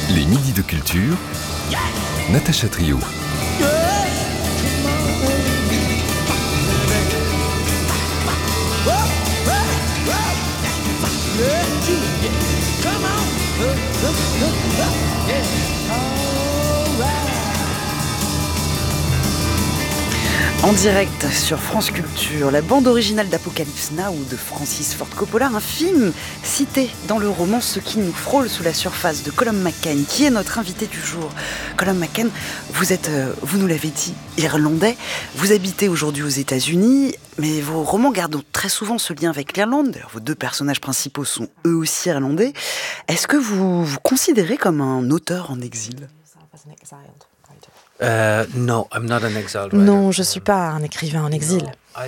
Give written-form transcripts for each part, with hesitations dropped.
Les midis de culture, Natacha Trio. En direct sur France Culture, la bande originale d'Apocalypse Now de Francis Ford Coppola, un film cité dans le roman Ce qui nous frôle sous la surface de Colum McCann, qui est notre invité du jour. Colum McCann, vous êtes, vous nous l'avez dit, irlandais, vous habitez aujourd'hui aux États-Unis, mais vos romans gardent très souvent ce lien avec l'Irlande. D'ailleurs, vos deux personnages principaux sont eux aussi irlandais. Est-ce que vous vous considérez comme un auteur en exil ? Non, je ne suis pas un écrivain en exil.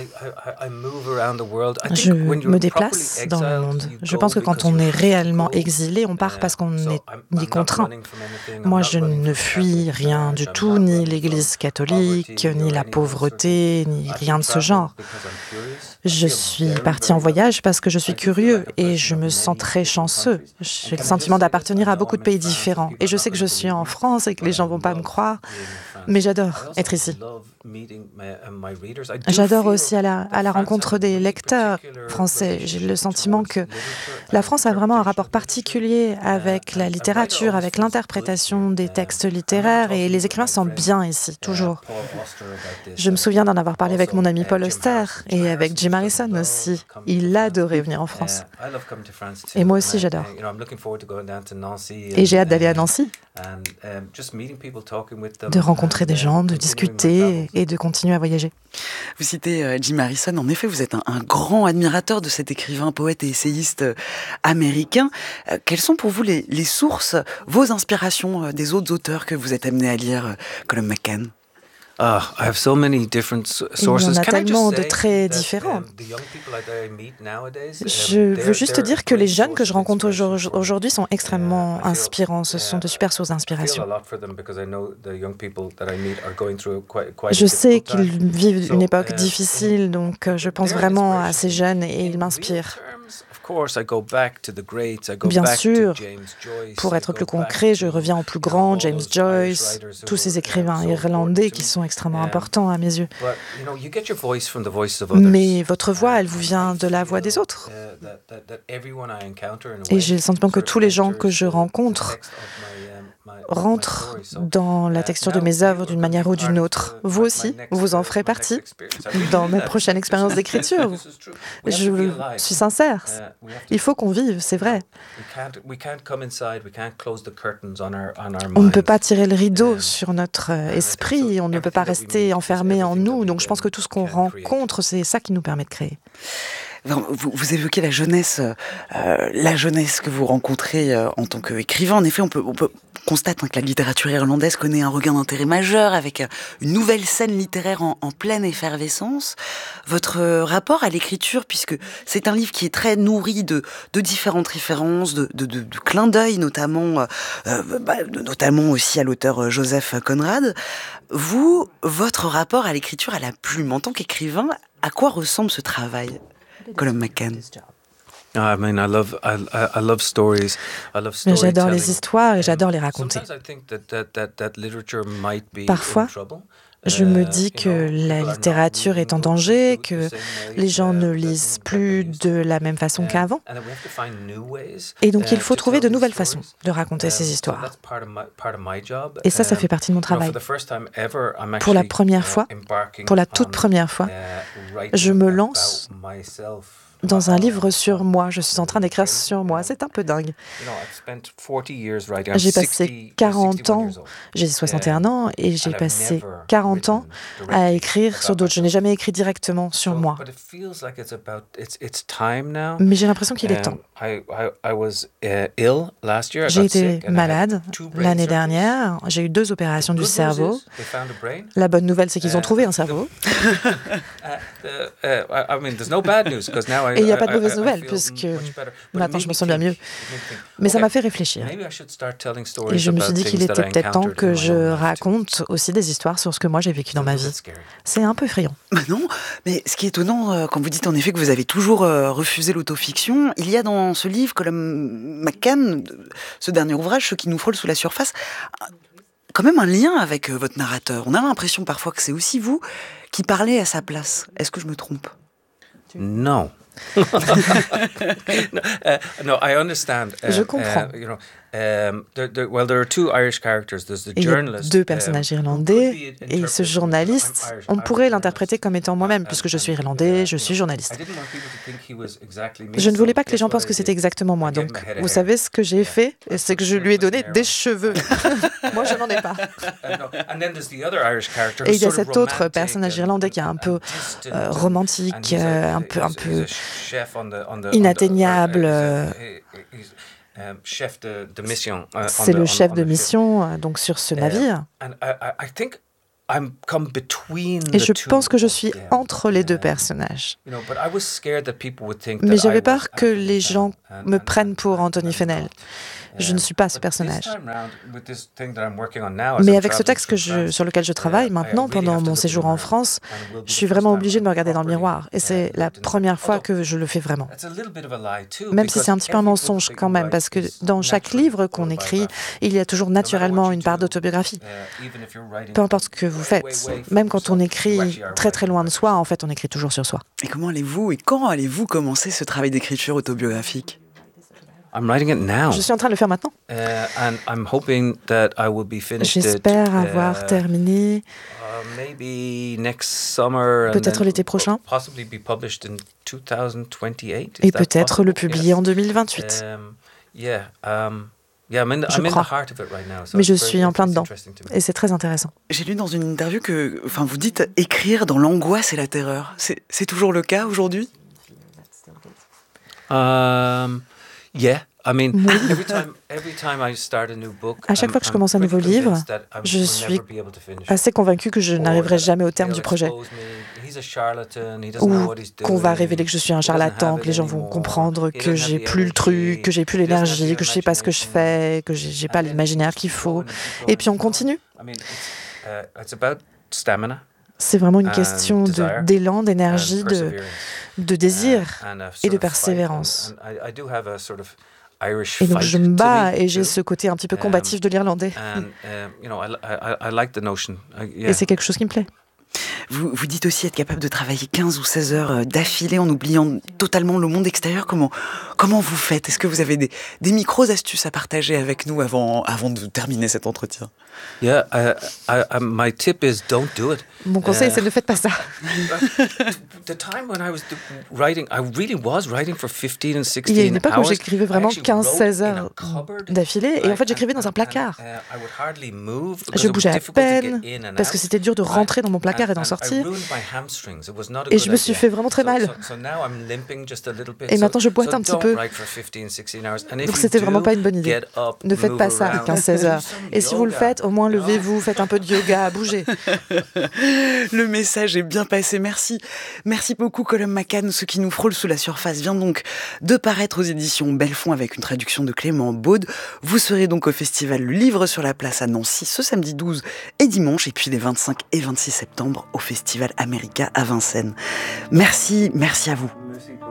Je me déplace dans le monde. Je pense que quand on est réellement exilé, on part parce qu'on est contraint. Moi, je ne fuis rien du tout, ni l'Église catholique, ni la pauvreté, ni rien de ce genre. Je suis partie en voyage parce que je suis curieux et je me sens très chanceux. J'ai le sentiment d'appartenir à beaucoup de pays différents. Et je sais que je suis en France et que les gens ne vont pas me croire, mais j'adore être ici. J'adore aussi à la rencontre des lecteurs français. J'ai le sentiment que la France a vraiment un rapport particulier avec la littérature, avec l'interprétation des textes littéraires, et les écrivains sont bien ici, toujours. Je me souviens d'en avoir parlé avec mon ami Paul Auster et avec Jim Harrison aussi. Il adorait venir en France. Et moi aussi, j'adore. Et j'ai hâte d'aller à Nancy, de rencontrer des gens, de discuter et de continuer à voyager. Vous citez Jim Harrison. En effet, vous êtes un grand admirateur de cet écrivain, poète et essayiste américain. Quelles sont pour vous les sources, vos inspirations des autres auteurs que vous êtes amenés à lire, Colum McCann? Il y en a tellement de très différents. Je veux juste dire que les jeunes que je rencontre aujourd'hui sont extrêmement inspirants. Ce sont de super sources d'inspiration. Je sais qu'ils vivent une époque difficile, donc je pense vraiment à ces jeunes et ils m'inspirent. Bien sûr, pour être plus concret, je reviens au plus grand, James Joyce, tous ces écrivains irlandais qui sont extrêmement importants à mes yeux. Mais votre voix, elle vous vient de la voix des autres. Et j'ai le sentiment que tous les gens que je rencontre rentrent dans la texture de mes œuvres d'une manière ou d'une autre. Vous aussi, vous en ferez partie dans ma prochaine expérience d'écriture. Je suis sincère. Il faut qu'on vive, c'est vrai. On ne peut pas tirer le rideau sur notre esprit, on ne peut pas rester enfermé en nous. Donc je pense que tout ce qu'on rencontre, c'est ça qui nous permet de créer. Vous évoquez la jeunesse que vous rencontrez en tant qu'écrivain. En effet, on constate que la littérature irlandaise connaît un regain d'intérêt majeur avec une nouvelle scène littéraire en pleine effervescence. Votre rapport à l'écriture, puisque c'est un livre qui est très nourri de différentes références, de clins d'œil, notamment aussi à l'auteur Joseph Conrad. Votre rapport à l'écriture, à la plume, en tant qu'écrivain, à quoi ressemble ce travail, Colum McCann? J'adore les histoires et j'adore les raconter. Parfois, je me dis que la littérature est en danger, que les gens ne lisent plus de la même façon qu'avant. Et donc, il faut trouver de nouvelles façons de raconter ces histoires. Et ça fait partie de mon travail. Pour la première fois, pour la toute première fois, je me lance dans un livre sur moi. Je suis en train d'écrire sur moi. C'est un peu dingue. J'ai passé 40 ans, j'ai 61 ans, et j'ai passé 40 ans à écrire sur d'autres. Je n'ai jamais écrit directement sur moi. Mais j'ai l'impression qu'il est temps. J'ai été malade l'année dernière. J'ai eu 2 opérations du cerveau. La bonne nouvelle, c'est qu'ils ont trouvé un cerveau. Et il n'y a pas de mauvaise nouvelle, puisque maintenant je me sens bien mieux. Mais ça m'a fait réfléchir. Et je me suis dit qu'il était peut-être temps que je raconte aussi des histoires sur ce que moi j'ai vécu dans ma vie. C'est un peu effrayant. Bah non, mais ce qui est étonnant, quand vous dites en effet que vous avez toujours refusé l'autofiction, il y a dans ce livre, Colum McCann, ce dernier ouvrage, Ce qui nous frôle sous la surface, quand même un lien avec votre narrateur. On a l'impression parfois que c'est aussi vous qui parlez à sa place. Est-ce que je me trompe ? Non. No, I understand. Je comprends. There are two Irish characters. There's the Il y a journalist. deux personnages irlandais, et ce journaliste, on pourrait l'interpréter comme étant moi-même, puisque je suis irlandais, je suis journaliste. Je ne voulais pas que les gens pensent que c'était exactement moi, donc vous savez ce que j'ai fait, c'est que je lui ai donné des cheveux. Moi, je n'en ai pas. Et il y a cet autre personnage irlandais qui est un peu romantique, un peu inatteignable. C'est le chef de mission donc sur ce navire. Et je pense que je suis entre les deux personnages. Mais j'avais peur que les gens me prennent pour Anthony Fennell. Je ne suis pas ce personnage. Mais avec ce texte sur lequel je travaille maintenant, pendant mon séjour en France, je suis vraiment obligée de me regarder dans le miroir. Et c'est la première fois que je le fais vraiment. Même si c'est un petit peu un mensonge quand même, parce que dans chaque livre qu'on écrit, il y a toujours naturellement une part d'autobiographie. Peu importe ce que vous faites, même quand on écrit très très loin de soi, en fait, on écrit toujours sur soi. Et comment allez-vous et quand allez-vous commencer ce travail d'écriture autobiographique ? Je suis en train de le faire maintenant. J'espère avoir terminé peut-être l'été prochain et peut-être le publier en 2028. Je crois. Mais je suis en plein dedans et c'est très intéressant. J'ai lu dans une interview que vous dites écrire dans l'angoisse et la terreur. C'est toujours le cas aujourd'hui ? Yeah. I mean, Oui. À chaque fois que je commence un nouveau livre, je suis assez convaincue que je n'arriverai jamais au terme du projet. Ou qu'on va révéler que je suis un charlatan, que les gens vont comprendre que j'ai plus le truc, que j'ai plus l'énergie, que je sais pas ce que je fais, que j'ai pas l'imaginaire qu'il faut. Et puis on continue. C'est vraiment une question d'élan, d'énergie, de désir et de persévérance. Et donc je me bats et j'ai ce côté un petit peu combatif de l'irlandais. Et c'est quelque chose qui me plaît. Vous dites aussi être capable de travailler 15 ou 16 heures d'affilée en oubliant totalement le monde extérieur. Comment vous faites ? Est-ce que vous avez des micros-astuces à partager avec nous avant de terminer cet entretien ? Yeah, my tip is don't do it. Mon conseil, c'est ne faites pas ça. Il y a une époque où j'écrivais vraiment 15-16 heures d'affilée et en fait j'écrivais dans un placard. Je bougeais à peine parce que c'était dur de rentrer dans mon placard et d'en sortir. Et je me suis fait vraiment très mal. Et maintenant je boite un petit peu. Donc c'était vraiment pas une bonne idée. Ne faites pas ça à 15-16 heures. Et si vous le faites, au moins levez-vous, faites un peu de yoga, bougez. Le message est bien passé, merci. Merci beaucoup Colum McCann. Ce qui nous frôle sous la surface vient donc de paraître aux éditions Belfond avec une traduction de Clément Baude. Vous serez donc au festival Le Livre sur la Place à Nancy ce samedi 12 et dimanche, et puis les 25 et 26 septembre au festival America à Vincennes. Merci à vous.